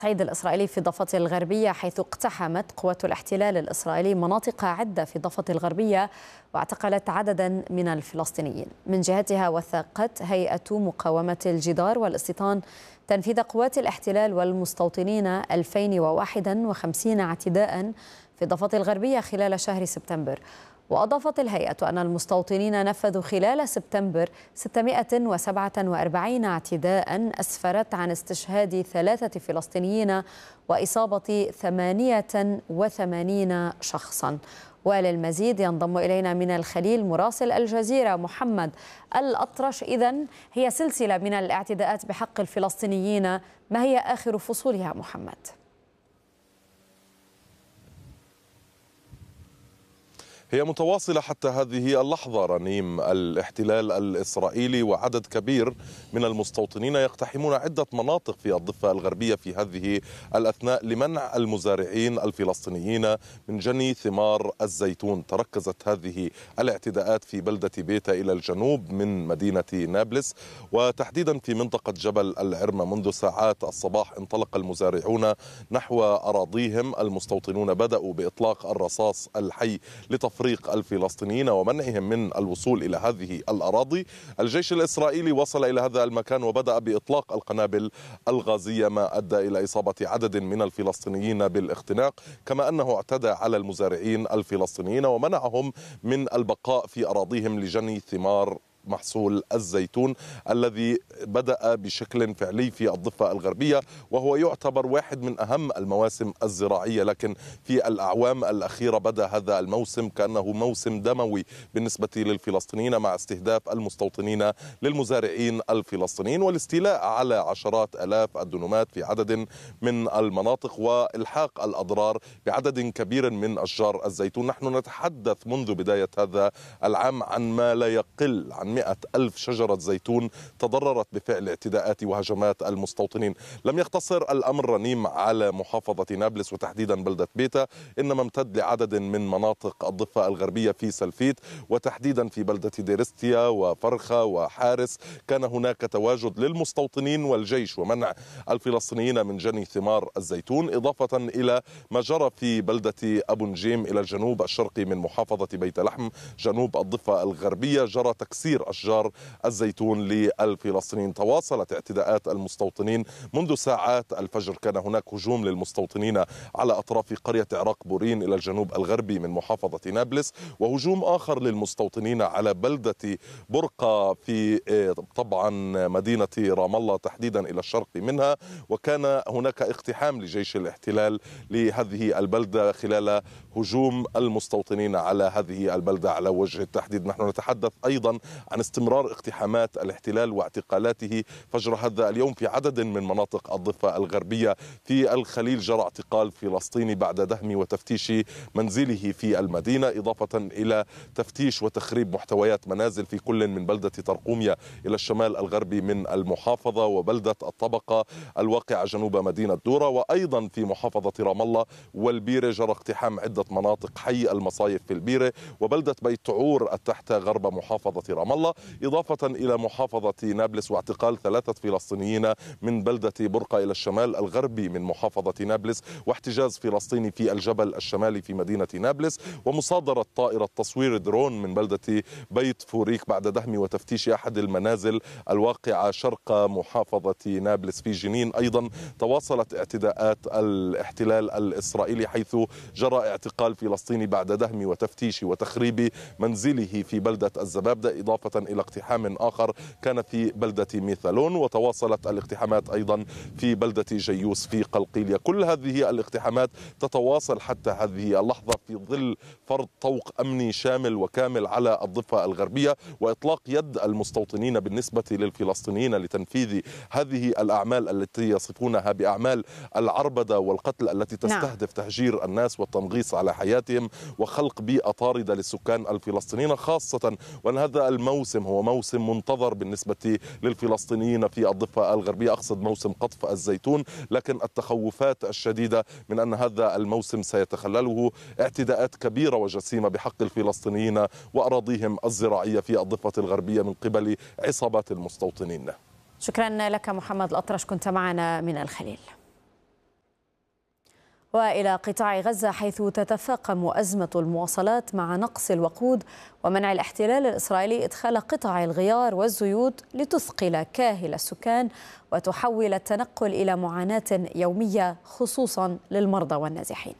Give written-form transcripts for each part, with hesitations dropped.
التصعيد الإسرائيلي في ضفة الغربية، حيث اقتحمت قوات الاحتلال الإسرائيلي مناطق عدة في ضفة الغربية واعتقلت عددا من الفلسطينيين. من جهتها وثقت هيئة مقاومة الجدار والاستيطان تنفيذ قوات الاحتلال والمستوطنين 2051 اعتداء في ضفة الغربية خلال شهر سبتمبر. وأضافت الهيئة أن المستوطنين نفذوا خلال سبتمبر 647 اعتداء أسفرت عن استشهاد 3 فلسطينيين وإصابة 88 شخصا. وللمزيد ينضم إلينا من الخليل مراسل الجزيرة محمد الأطرش. إذن هي سلسلة من الاعتداءات بحق الفلسطينيين، ما هي آخر فصولها محمد؟ هي متواصلة حتى هذه اللحظة رنيم. الاحتلال الإسرائيلي وعدد كبير من المستوطنين يقتحمون عدة مناطق في الضفة الغربية في هذه الأثناء لمنع المزارعين الفلسطينيين من جني ثمار الزيتون. تركزت هذه الاعتداءات في بلدة بيتا إلى الجنوب من مدينة نابلس، وتحديدا في منطقة جبل العرمة. منذ ساعات الصباح انطلق المزارعون نحو أراضيهم. المستوطنون بدأوا بإطلاق الرصاص الحي لتفريق الفلسطينيين ومنعهم من الوصول إلى هذه الأراضي. الجيش الإسرائيلي وصل إلى هذا المكان وبدأ بإطلاق القنابل الغازية، ما أدى إلى إصابة عدد من الفلسطينيين بالاختناق، كما أنه اعتدى على المزارعين الفلسطينيين ومنعهم من البقاء في أراضيهم لجني ثمار محصول الزيتون الذي بدأ بشكل فعلي في الضفة الغربية، وهو يعتبر واحد من أهم المواسم الزراعية. لكن في الأعوام الأخيرة بدأ هذا الموسم كأنه موسم دموي بالنسبة للفلسطينيين، مع استهداف المستوطنين للمزارعين الفلسطينيين والاستيلاء على عشرات آلاف الدنومات في عدد من المناطق وإلحاق الأضرار بعدد كبير من أشجار الزيتون. نحن نتحدث منذ بداية هذا العام عن ما لا يقل عن 100,000 شجرة زيتون تضررت بفعل اعتداءات وهجمات المستوطنين. لم يقتصر الأمر رنيم على محافظة نابلس وتحديدا بلدة بيتا، إنما امتد لعدد من مناطق الضفة الغربية في سلفيت، وتحديدا في بلدة ديرستيا وفرخة وحارس. كان هناك تواجد للمستوطنين والجيش ومنع الفلسطينيين من جني ثمار الزيتون، إضافة إلى ما جرى في بلدة أبو نجيم إلى الجنوب الشرقي من محافظة بيت لحم جنوب الضفة الغربية. جرى تكسير أشجار الزيتون للفلسطينيين. تواصلت اعتداءات المستوطنين منذ ساعات الفجر. كان هناك هجوم للمستوطنين على أطراف قرية عراق بورين إلى الجنوب الغربي من محافظة نابلس، وهجوم آخر للمستوطنين على بلدة برقة في طبعا مدينة رام الله تحديدا إلى الشرق منها. وكان هناك اقتحام لجيش الاحتلال لهذه البلدة خلال هجوم المستوطنين على هذه البلدة على وجه التحديد. نحن نتحدث أيضا عن استمرار اقتحامات الاحتلال واعتقالاته فجر هذا اليوم في عدد من مناطق الضفة الغربية. في الخليل جرى اعتقال فلسطيني بعد دهم وتفتيش منزله في المدينة، إضافة إلى تفتيش وتخريب محتويات منازل في كل من بلدة ترقومية إلى الشمال الغربي من المحافظة وبلدة الطبقة الواقعة جنوب مدينة دورة. وأيضا في محافظة رام الله والبيرة جرى اقتحام عدة مناطق حي المصايف في البيرة وبلدة بيت تعور التحت غرب محافظة رام الله، إضافة إلى محافظة نابلس واعتقال 3 فلسطينيين من بلدة برقة إلى الشمال الغربي من محافظة نابلس، واحتجاز فلسطيني في الجبل الشمالي في مدينة نابلس، ومصادرة طائرة تصوير درون من بلدة بيت فوريك بعد دهم وتفتيش أحد المنازل الواقعة شرق محافظة نابلس في جنين. أيضا تواصلت اعتداءات الاحتلال الإسرائيلي حيث جرى اعتقال فلسطيني بعد دهم وتفتيش وتخريب منزله في بلدة الزبابدة، إضافة إلى اقتحام آخر كان في بلدة ميثالون. وتواصلت الاقتحامات أيضا في بلدة جيوس في قلقيلية. كل هذه الاقتحامات تتواصل حتى هذه اللحظة في ظل فرض طوق أمني شامل وكامل على الضفة الغربية وإطلاق يد المستوطنين بالنسبة للفلسطينيين لتنفيذ هذه الأعمال التي يصفونها بأعمال العربدة والقتل التي تستهدف تهجير الناس والتنغيص على حياتهم وخلق بيئة طاردة للسكان الفلسطينيين، خاصة وأن هذا الموسم هو موسم منتظر بالنسبة للفلسطينيين في الضفة الغربية، أقصد موسم قطف الزيتون. لكن التخوفات الشديدة من أن هذا الموسم سيتخلله اعتداءات كبيرة وجسيمة بحق الفلسطينيين وأراضيهم الزراعية في الضفة الغربية من قبل عصابات المستوطنين. شكرا لك محمد الأطرش، كنت معنا من الخليل. وإلى قطاع غزة حيث تتفاقم أزمة المواصلات مع نقص الوقود ومنع الاحتلال الإسرائيلي إدخال قطع الغيار والزيوت لتثقل كاهل السكان وتحول التنقل إلى معاناة يومية خصوصا للمرضى والنازحين.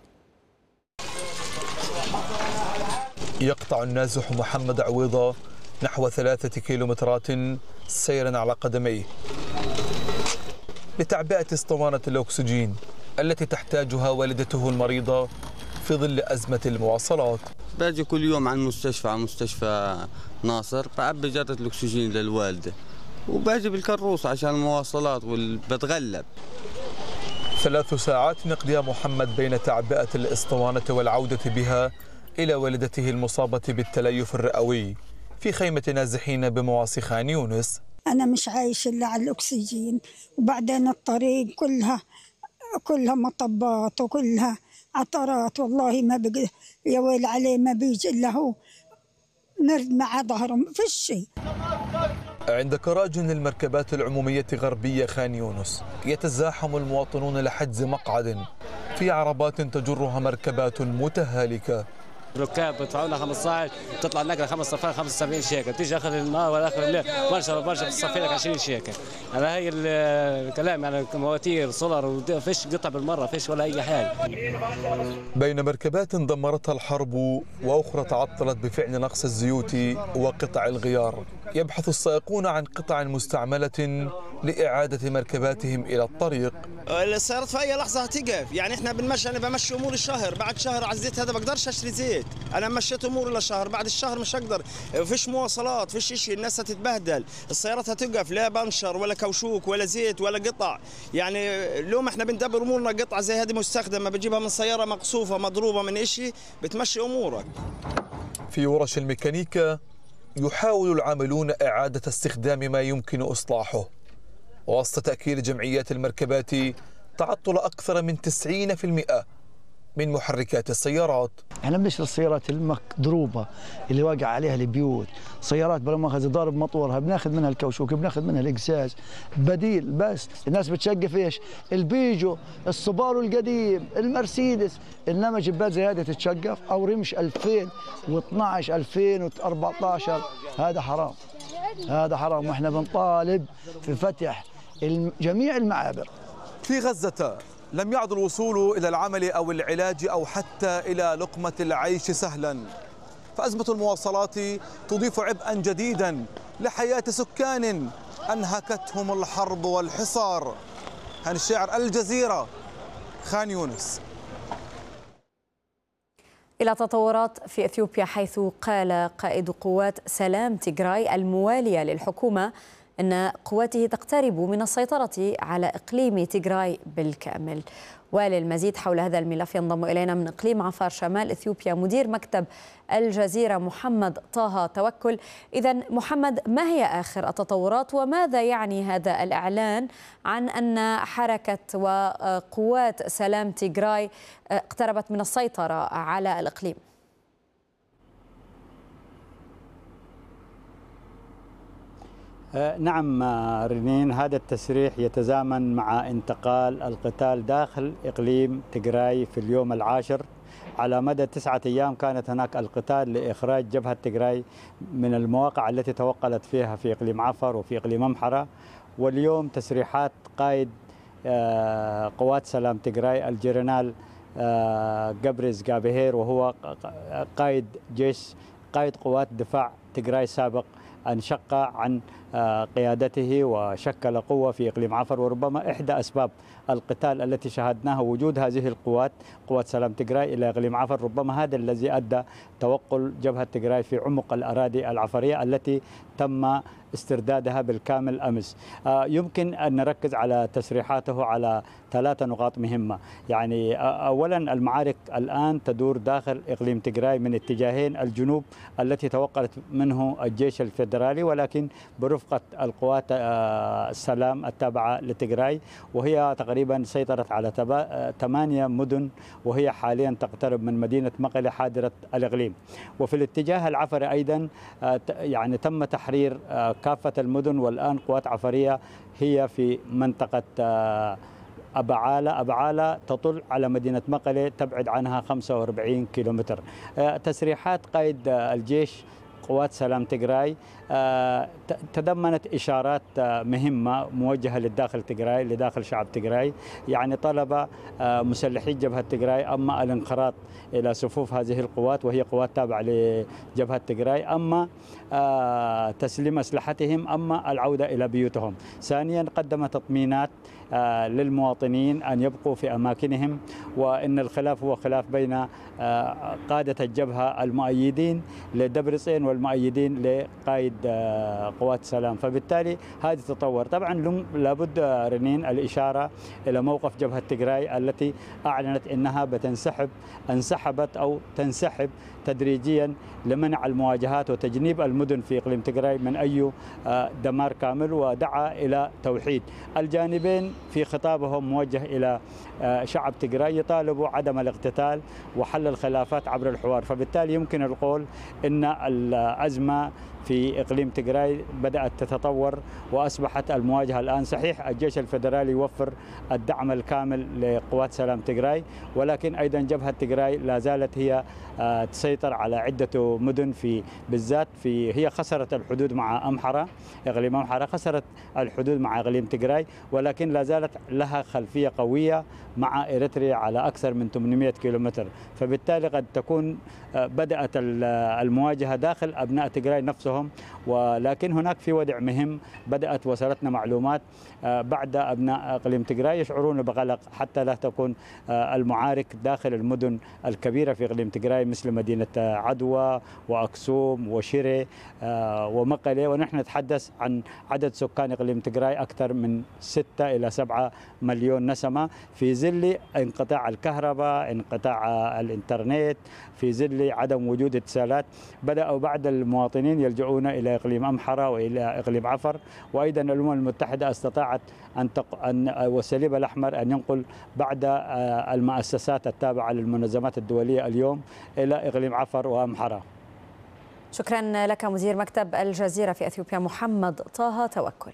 يقطع النازح محمد عويضة نحو 3 كيلومترات سيرا على قدميه لتعبئة اسطوانة الأكسجين التي تحتاجها والدته المريضة في ظل أزمة المواصلات. باجي كل يوم عن مستشفى ناصر بعبي جرة الأكسجين للوالدة وباجي بالكروس عشان المواصلات وبتغلب. 3 ساعات يقضيها محمد بين تعبئة الاسطوانة والعودة بها إلى والدته المصابة بالتليف الرئوي في خيمة نازحين بمواصي خان يونس. أنا مش عايش إلا على الأكسجين، وبعدين الطريق كلها مطبات وكلها عطرات، والله ما بقى يا ويل عليه ما بيجي إلا هو نرد مع ظهره ما فيش شيء. عند كراجن المركبات العمومية غربية خان يونس يتزاحم المواطنون لحجز مقعد في عربات تجرها مركبات متهالكة. الركاب بدفعوا لنا 15 تطلع النقله 75 شيكل، تيجي اخر النهار ولا اخر الليل برشا بتصفي لك 20 شيكل. انا هي الكلام يعني مواتير سولار وفيش قطع بالمره، فيش ولا اي حاجه. بين مركبات دمرتها الحرب واخرى تعطلت بفعل نقص الزيوت وقطع الغيار، يبحث السائقون عن قطع مستعمله لاعاده مركباتهم الى الطريق. السيارات في اي لحظه هتقف، يعني احنا بنمشي، انا بمشي امور الشهر، بعد شهر على الزيت هذا بقدرش اشتري زيت، انا مشيت اموري لشهر، بعد الشهر مش هقدر، فيش مواصلات، فيش شيء، الناس هتتبهدل، السيارات هتقف، لا بنشر ولا كوشوك ولا زيت ولا قطع، يعني لو ما احنا بندبر امورنا قطعه زي هذه مستخدمه بتجيبها من سياره مقصوفه مضروبه من شيء بتمشي امورك. في ورش الميكانيكا يحاول العاملون اعاده استخدام ما يمكن اصلاحه وسط تأكيد جمعيات المركبات تعطل أكثر من 90% من محركات السيارات. احنا بنشتري السيارات المضروبه اللي واقع عليها البيوت، سيارات بلا مؤاخذه ضارب مطورها بناخذ منها الكوشوك، بناخذ منها الاقزاز، بديل. بس الناس بتشقف ايش؟ البيجو، السوبارو القديم، المرسيدس، انما جبال زي هذه تتشقف او رمش 2012 2014 هذا حرام. هذا حرام، واحنا بنطالب في فتح جميع المعابر. في غزة لم يعد الوصول إلى العمل أو العلاج أو حتى إلى لقمة العيش سهلا، فأزمة المواصلات تضيف عبئا جديدا لحياة سكان أنهكتهم الحرب والحصار. هاني الشاعر، الجزيرة، خان يونس. إلى تطورات في إثيوبيا، حيث قال قائد قوات سلام تيغراي الموالية للحكومة أن قواته تقترب من السيطرة على إقليم تيغراي بالكامل. وللمزيد حول هذا الملف ينضم إلينا من إقليم عفار شمال إثيوبيا مدير مكتب الجزيرة محمد طه توكل. إذن محمد، ما هي آخر التطورات وماذا يعني هذا الإعلان عن أن حركة وقوات سلام تيغراي اقتربت من السيطرة على الإقليم؟ نعم رنين، هذا التسريح يتزامن مع انتقال القتال داخل إقليم تيغراي في اليوم العاشر. على مدى 9 أيام كانت هناك القتال لإخراج جبهة تيغراي من المواقع التي توقلت فيها في إقليم عفر وفي إقليم أمحرة. واليوم تسريحات قائد قوات سلام تيغراي الجنرال جابريز جابهير، وهو قائد قوات دفاع تيغراي السابق، انشق عن قيادته وشكل قوة في إقليم عفر. وربما إحدى أسباب القتال التي شاهدناها وجود هذه القوات، قوات سلام تيغراي إلى إقليم عفر، ربما هذا الذي أدى توقل جبهة تيغراي في عمق الأراضي العفرية التي تم استردادها بالكامل أمس. يمكن أن نركز على تصريحاته على 3 نقاط مهمة. يعني أولا، المعارك الآن تدور داخل إقليم تيغراي من اتجاهين: الجنوب التي توقلت منه الجيش الفيدرالي ولكن برفقة القوات السلام التابعة لتيغراي، وهي تقريبا سيطرت على 8 مدن، وهي حاليا تقترب من مدينة مقلة حاضرة الإقليم. وفي الاتجاه العفري أيضا يعني تم تحرير كافة المدن، والآن قوات عفرية هي في منطقة أبعالة تطل على مدينة مقلة تبعد عنها 45 كيلومتر. تسريحات قائد الجيش قوات سلام تجراي تضمنت إشارات مهمة موجهة للداخل تجراي، لداخل شعب تجراي، يعني طلب مسلحي جبهة تجراي أما الانخراط إلى صفوف هذه القوات وهي قوات تابعة لجبهة تجراي، أما تسليم أسلحتهم، أما العودة إلى بيوتهم. ثانيا قدم تطمينات للمواطنين أن يبقوا في أماكنهم، وإن الخلاف هو خلاف بين قادة الجبهة المؤيدين لدبرسين والمؤيدين لقائد قوات سلام، فبالتالي هذه تطور. طبعا لابد رنين الإشارة إلى موقف جبهة تجراي التي أعلنت أنها انسحبت أو تنسحب تدريجيا لمنع المواجهات وتجنيب المدن في إقليم تجراي من أي دمار كامل، ودعا إلى توحيد الجانبين. في خطابهم موجه إلى شعب تجراي يطالبوا عدم الاقتتال وحل الخلافات عبر الحوار، فبالتالي يمكن القول أن الأزمة في إقليم تجراي بدأت تتطور وأصبحت المواجهة الآن. صحيح الجيش الفيدرالي يوفر الدعم الكامل لقوات سلام تجراي، ولكن أيضا جبهة تجراي لا زالت هي تسيطر على عدة مدن، بالذات هي خسرت الحدود مع أمحرة، إقليم أمحرة خسرت الحدود مع إقليم تجراي، ولكن لا زالت لها خلفية قوية مع إريتريا على أكثر من 800 كيلومتر، فبالتالي قد تكون بدأت المواجهة داخل أبناء تجراي نفسهم. ولكن هناك في وضع مهم بدأت وصلتنا معلومات بعد أبناء إقليم تجراي يشعرون بقلق حتى لا تكون المعارك داخل المدن الكبيرة في إقليم تجراي مثل مدينة عدوى وأكسوم وشيري ومقلة، ونحن نتحدث عن عدد سكان إقليم تجراي أكثر من 6 إلى 7 مليون نسمة، في ظل انقطاع الكهرباء، انقطاع الإنترنت، في ظل عدم وجود اتصالات. بدأوا بعض المواطنين يلجؤون إلى إقليم أمحرة وإلى إقليم عفر، وأيضا الأمم المتحدة استطاعت والصليب الأحمر أن ينقل بعض المؤسسات التابعة للمنظمات الدولية اليوم إلى إقليم عفر وأمحرة. شكرا لك مدير مكتب الجزيرة في أثيوبيا محمد طه توكل.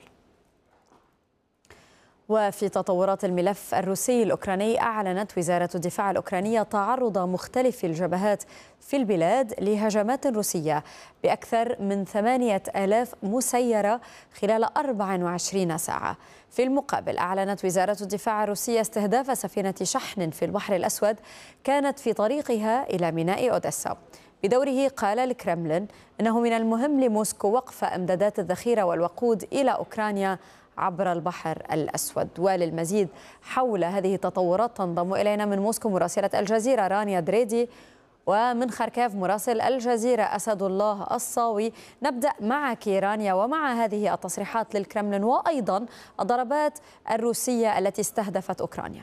وفي تطورات الملف الروسي الأوكراني، أعلنت وزارة الدفاع الأوكرانية تعرض مختلف الجبهات في البلاد لهجمات روسية بأكثر من 8000 مسيرة خلال 24 ساعة. في المقابل، أعلنت وزارة الدفاع الروسية استهداف سفينة شحن في البحر الأسود كانت في طريقها إلى ميناء أوديسا. بدوره قال الكرملين إنه من المهم لموسكو وقف إمدادات الذخيرة والوقود إلى أوكرانيا عبر البحر الأسود. وللمزيد حول هذه التطورات تنضم إلينا من موسكو مراسلة الجزيرة رانيا دريدي، ومن خاركيف مراسل الجزيرة أسد الله الصاوي. نبدأ معك رانيا ومع هذه التصريحات للكرملين وأيضا الضربات الروسية التي استهدفت أوكرانيا.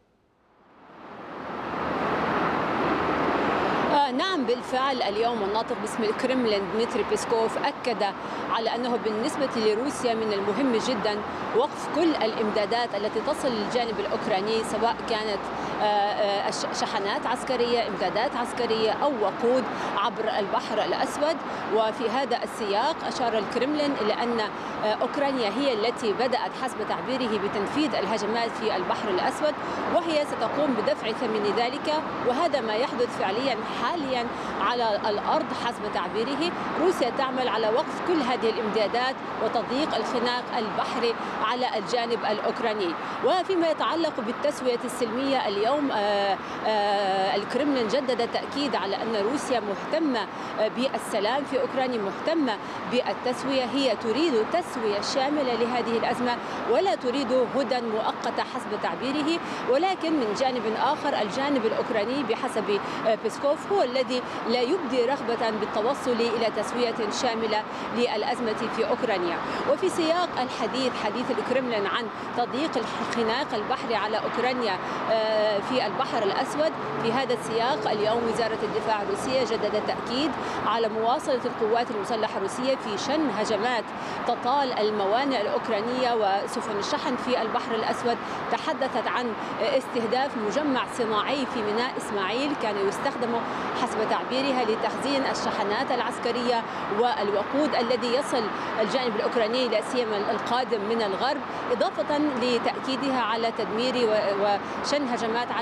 نعم بالفعل، اليوم الناطق باسم الكرملين ديمتري بيسكوف أكد على أنه بالنسبة لروسيا من المهم جدا وقف كل الإمدادات التي تصل للجانب الأوكراني، سواء كانت شحنات عسكرية، إمدادات عسكرية أو وقود عبر البحر الأسود. وفي هذا السياق أشار الكرملين إلى أن أوكرانيا هي التي بدأت حسب تعبيره بتنفيذ الهجمات في البحر الأسود، وهي ستقوم بدفع ثمن ذلك، وهذا ما يحدث فعليا حاليا على الأرض حسب تعبيره. روسيا تعمل على وقف كل هذه الإمدادات وتضييق الخناق البحري على الجانب الأوكراني. وفيما يتعلق بالتسوية السلمية، اليوم الكرملين جدد تأكيد على أن روسيا مهتمة بالسلام في أوكرانيا، مهتمة بالتسوية، هي تريد تسوية شاملة لهذه الأزمة ولا تريد هدى مؤقتة حسب تعبيره. ولكن من جانب آخر الجانب الأوكراني بحسب بيسكوف هو الذي لا يبدي رغبة بالتوصل إلى تسوية شاملة للأزمة في أوكرانيا. وفي سياق حديث الكرملين عن تضييق الخناق البحري على أوكرانيا في البحر الأسود. في هذا السياق اليوم وزارة الدفاع الروسية جددت التأكيد على مواصلة القوات المسلحة الروسية في شن هجمات تطال الموانئ الأوكرانية وسفن الشحن في البحر الأسود. تحدثت عن استهداف مجمع صناعي في ميناء إسماعيل كان يستخدم حسب تعبيرها لتخزين الشحنات العسكرية والوقود الذي يصل الجانب الأوكراني لا سيما القادم من الغرب، إضافة لتأكيدها على تدمير وشن هجمات